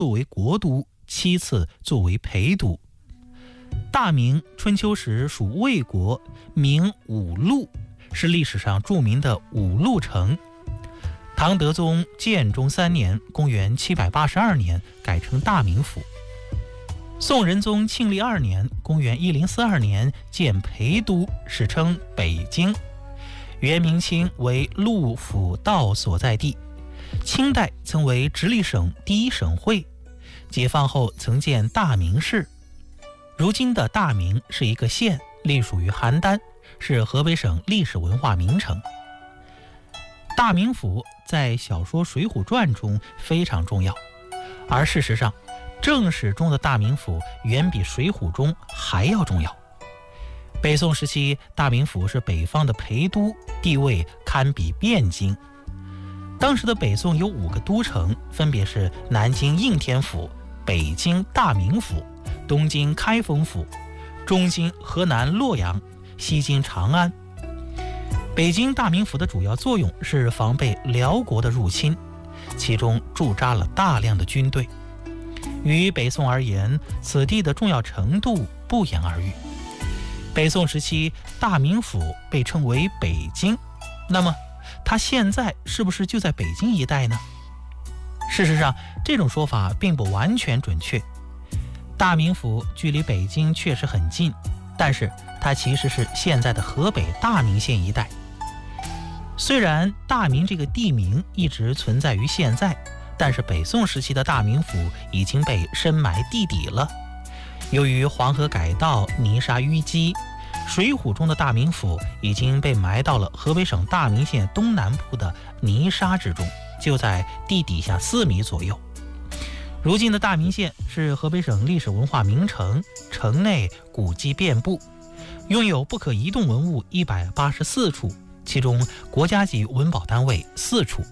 作为国都，其次作为陪都。大明春秋时属魏国，名五路，是历史上著名的五路城。唐德宗建中3年，公元782年改成大名府。宋仁宗庆历2年，公元1042年建陪都，史称北京。元明清为陆府道所在地，清代曾为直隶省第一省会，解放后曾建大名市。如今的大名是一个县，隶属于邯郸，是河北省历史文化名城。大名府在小说《水浒传》中非常重要，而事实上正史中的大名府远比《水浒》中还要重要。北宋时期，大名府是北方的陪都，地位堪比汴京。当时的北宋有5个都城，分别是南京应天府、北京大名府、东京开封府、中京河南洛阳、西京长安。北京大名府的主要作用是防备辽国的入侵，其中驻扎了大量的军队。于北宋而言，此地的重要程度不言而喻。北宋时期，大名府被称为北京，那么它现在是不是就在北京一带呢？事实上，这种说法并不完全准确。大名府距离北京确实很近，但是它其实是现在的河北大名县一带。虽然大名这个地名一直存在于现在，但是北宋时期的大名府已经被深埋地底了。由于黄河改道、泥沙淤积，水浒中的大名府已经被埋到了河北省大名县东南部的泥沙之中，就在地底下4米左右。如今的大名县是河北省历史文化名城，城内古迹遍布，拥有不可移动文物184处，其中国家级文保单位4处。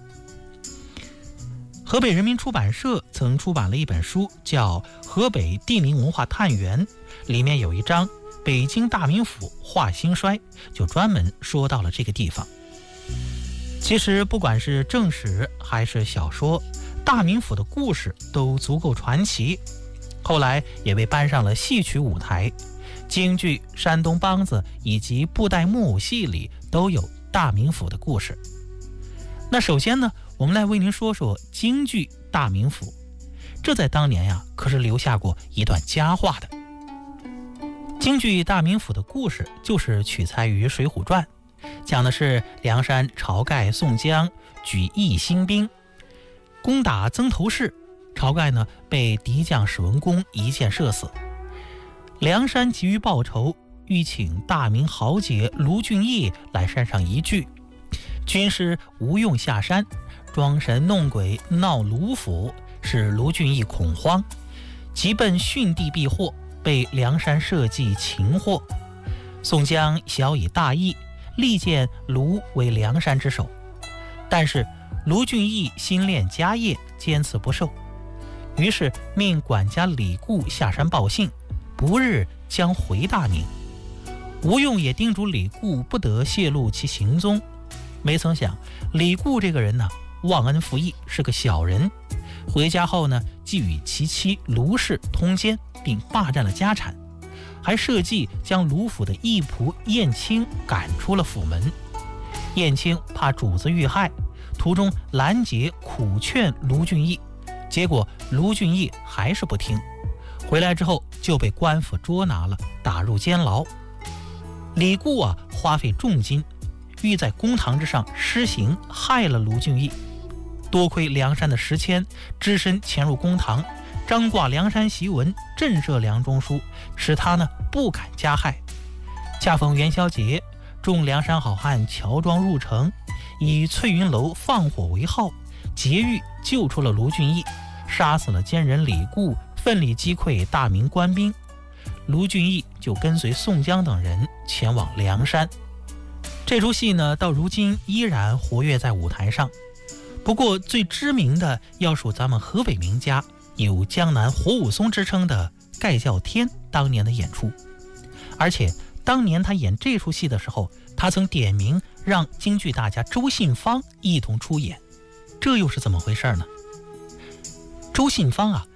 河北人民出版社曾出版了一本书，叫《河北地名文化探源》，里面有一章《北京大名府话兴衰》，就专门说到了这个地方。其实不管是正史还是小说，大名府的故事都足够传奇，后来也被搬上了戏曲舞台，京剧、山东梆子以及布袋木偶戏里都有大名府的故事。那首先呢，我们来为您说说京剧大名府，这在当年呀可是留下过一段佳话的。京剧大名府的故事就是取材于《水浒传》，讲的是梁山晁盖、宋江举义兴兵，攻打曾头市，晁盖呢被敌将史文恭一箭射死。梁山急于报仇，欲请大名豪杰卢俊义来山上一聚，军师吴用下山，装神弄鬼闹卢府，使卢俊义恐慌，急奔训地避祸，被梁山设计擒获。宋江小以大义，力荐卢为梁山之首，但是卢俊义心恋家业，坚持不受，于是命管家李固下山报信，不日将回大名。吴用也叮嘱李固不得泄露其行踪，没曾想李固这个人呢，忘恩负义，是个小人。回家后呢，既与其妻卢氏通奸，并霸占了家产，还设计将卢府的义仆燕青赶出了府门。燕青怕主子遇害，途中拦截苦劝卢俊义，结果卢俊义还是不听，回来之后就被官府捉拿了，打入监牢。李固花费重金，欲在公堂之上施行，害了卢俊义。多亏梁山的石谦只身潜入公堂，张挂梁山檄文，震慑梁中书，使他呢不敢加害。恰逢元宵节，众梁山好汉乔装入城，以翠云楼放火为号，劫狱救出了卢俊义，杀死了奸人李固，奋力击溃大明官兵。卢俊义就跟随宋江等人前往梁山。这出戏呢，到如今依然活跃在舞台上。不过最知名的要数咱们河北名家，有江南火武松之称的盖叫天当年的演出。而且当年他演这出戏的时候，他曾点名让京剧大家周信芳一同出演。这又是怎么回事呢？周信芳